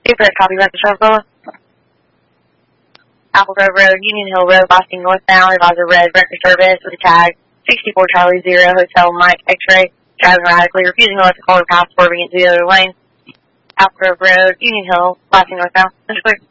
2-4, copy, Record Circle. Apple Grove Road, Union Hill Road, Boston northbound, advisor red, record service with a tag 64 Charlie 0, Hotel Mike X-ray, driving erratically, refusing to let the caller pass, swerving into the other lane. Apple Grove Road, Union Hill, Boston northbound, clear.